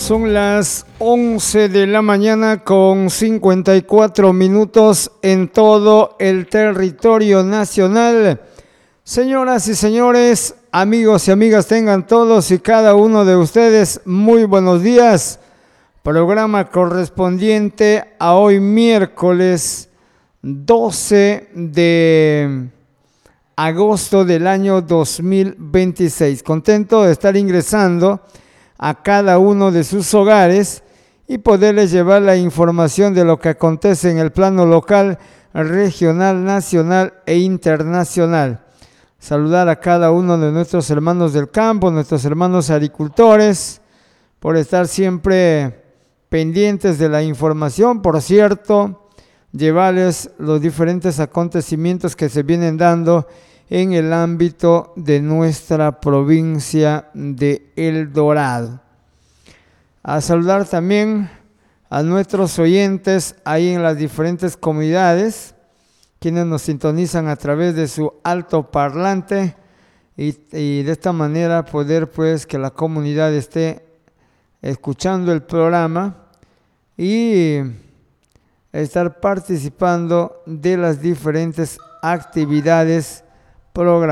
Son las 11 de la mañana con 54 minutos en todo el territorio nacional. Señoras y señores, amigos y amigas, tengan todos y cada uno de ustedes muy buenos días. Programa correspondiente a hoy miércoles 12 de agosto del año 2026. Contento de estar ingresando a cada uno de sus hogares y poderles llevar la información de lo que acontece en el plano local, regional, nacional e internacional. Saludar a cada uno de nuestros hermanos del campo, nuestros hermanos agricultores, por estar siempre pendientes de la información. Por cierto, llevarles los diferentes acontecimientos que se vienen dando en el ámbito de nuestra provincia de El Dorado. A saludar también a nuestros oyentes ahí en las diferentes comunidades, quienes nos sintonizan a través de su altoparlante y de esta manera poder pues que la comunidad esté escuchando el programa y estar participando de las diferentes actividades programadas.